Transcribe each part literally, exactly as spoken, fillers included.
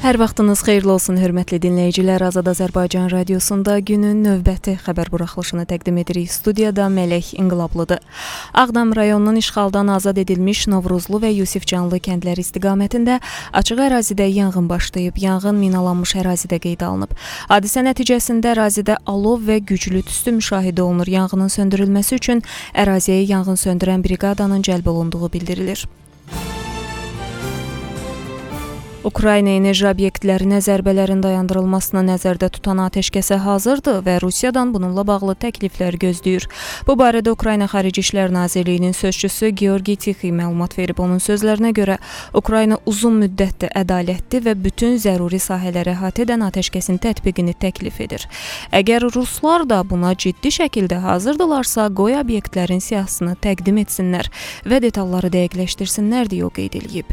Hər vaxtınız xeyirli olsun, hörmətli dinləyicilər. Azad Azərbaycan Radiosunda günün növbəti xəbər buraxılışını təqdim edirik. Studiyada Mələk İnqilablıdır. Ağdam rayonunun işğaldan azad edilmiş Novruzlu və Yusifcanlı kəndləri istiqamətində açıq ərazidə yanğın başlayıb. Yanğın minalanmış ərazidə qeydə alınıb. Hadisə nəticəsində ərazidə alov və güclü tüstü müşahidə olunur. Yanğının söndürülməsi üçün əraziyə yanğın söndürən briqadanın cəlb olunduğu bildirilir. Ukrayna enerji obyektlərinə zərbələrin dayandırılmasını nəzərdə tutan atəşkəsə hazırdır və Rusiyadan bununla bağlı təkliflər gözləyir. Bu barədə Ukrayna Xarici İşlər Nazirliyinin sözçüsü Georgi Tixi məlumat verib. Onun sözlərinə görə Ukrayna uzun müddətli, ədalətli və bütün zəruri sahələri əhatə edən atəşkəsin tətbiqini təklif edir. Əgər Ruslar da buna ciddi şəkildə hazırdılarsa, qoy obyektlərin siyahısını təqdim etsinlər və detalları dəqiqləşdirsinlər deyə o qeyd edib.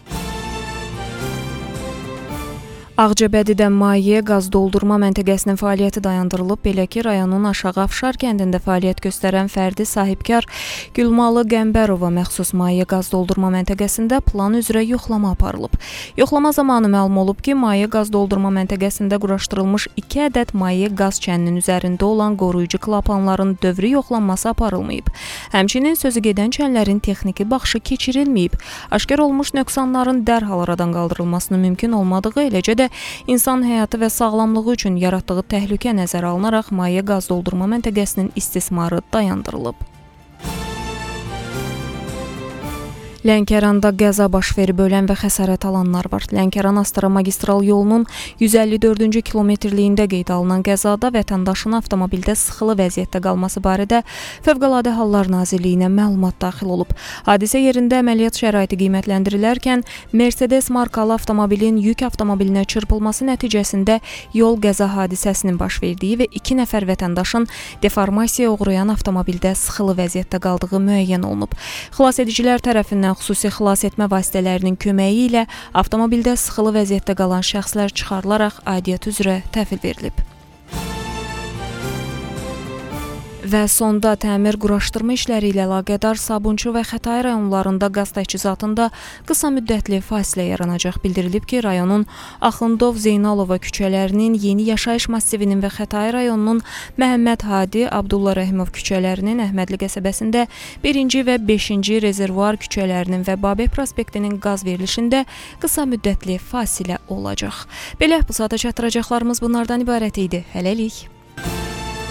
Ağcabədidə maye qaz doldurma məntəqəsinin fəaliyyəti dayandırılıb. Belə ki, rayonun Aşağı Afşar kəndində fəaliyyət göstərən fərdi sahibkar Gülmalı Qəmbərova məxsus maye qaz doldurma məntəqəsində plan üzrə yoxlama aparılıb. Yoxlama zamanı məlum olub ki, maye qaz doldurma məntəqəsində quraşdırılmış iki ədəd maye qaz çəninin üzərində olan qoruyucu klapanların dövrü yoxlanması aparılmayıb. Həmçinin sözü gedən çənlərin texniki baxışı keçirilməyib. Aşkar olmuş nöqsanların dərhal aradan qaldırılmasının mümkün olmadığı, eləcə də İnsan həyatı və sağlamlığı üçün yaratdığı təhlükə nəzərə alınaraq maye qaz doldurma məntəqəsinin istismarı dayandırılıb. Lənkəranda qəza baş verib, ölən və xəsarət alanlar var. Lənkəran-Astara magistral yolunun yüz əlli dördüncü kilometrliyində qeydə alınan qəzada vətəndaşın avtomobildə sıxılı vəziyyətdə qalması barədə Fövqəladə Hallar Nazirliyinə məlumat daxil olub. Hadisə yerində əməliyyat şəraiti qiymətləndirilərkən Mercedes markalı avtomobilin yük avtomobilinə çırpılması nəticəsində yol qəza hadisəsinin baş verdiyi və iki nəfər vətəndaşın deformasiyaya uğrayan avtomobildə sıxılı vəziyyətdə qaldığı müəyyən olunub. Xilasedicilər tərəfindən xüsusi xilas etmə vasitələrinin köməyi ilə avtomobildə sıxılı vəziyyətdə qalan şəxslər çıxarılaraq aidiyyət üzrə təhvil verilib. Və sonda təmir quraşdırma işləri ilə əlaqədar Sabunçu və Xətai rayonlarında qaz təchizatında qısa müddətli fasilə yaranacaq. Bildirilib ki, rayonun Axundov Zeynalova küçələrinin, Yeni Yaşayış massivinin və Xətai rayonunun Məhəmməd Hadi, Abdullah Rəhimov küçələrinin, Əhmədli qəsəbəsində birinci və beşinci rezervuar küçələrinin və Babək prospektinin qaz verilişində qısa müddətli fasilə olacaq. Belə, bu saata çatdıracaqlarımız bunlardan ibarət idi. Hələlik.